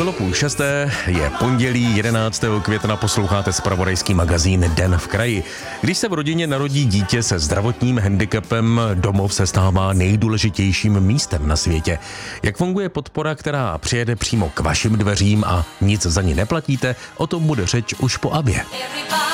Bylo 5:30, je pondělí 11. května, posloucháte zpravodajský magazín Den v kraji. Když se v rodině narodí dítě se zdravotním handicapem, domov se stává nejdůležitějším místem na světě. Jak funguje podpora, která přijede přímo k vašim dveřím a nic za ní neplatíte, o tom bude řeč už po ABBě.